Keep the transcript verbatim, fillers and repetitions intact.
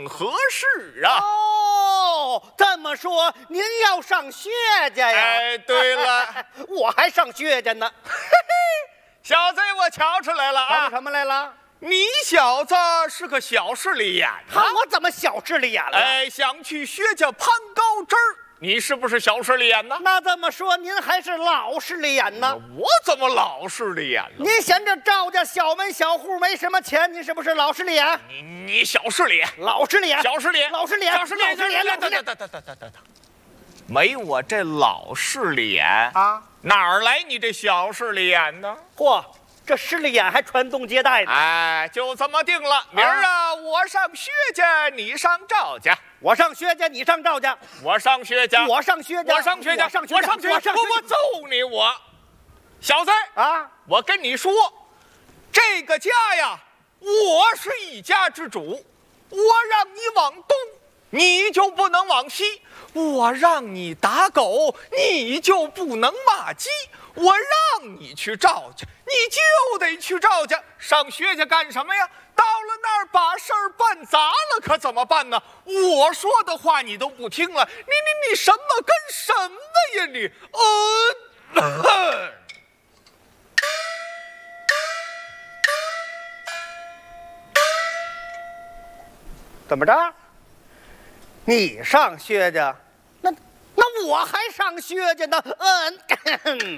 合适啊。 哦，这么说您要上薛家呀？ 哎，对了， 我还上薛家呢。 小子，我瞧出来了啊！ 瞧出什么来了？ 你小子是个小势利眼啊！我怎么小势利眼了？ 哎，想去薛家攀高枝儿，你是不是小势利眼呢？ 那这么说，您还是老势利眼呢？ 我怎么老势利眼了？ 您嫌这赵家小门小户没什么钱，您是不是老势利眼？ 你你小势利， 老势利眼， 小势利， 老势利， 小势利， 老势利， 等等等等等等等，没我这老势利眼啊， 哪儿来你这小势利眼呢？ 嚯！这势利眼还传宗接代呢！ 哎，就这么定了。明儿啊，我上薛家，你上赵家； 我上薛家，你上赵家； 我上薛家， 我上薛家； 我上薛家， 我上薛家， 我上薛家，我揍你！我小子啊！ 我跟你说，这个家呀，我是一家之主，我让你往东，你就不能往西；我让你打狗，你就不能骂鸡。我让你去赵家，你就得去赵家。上薛家干什么呀？到了那儿把事儿办砸了，可怎么办呢？我说的话你都不听了，你你你什么跟什么呀你？呃， 怎么着？你上薛家，那那我还上薛家呢？嗯。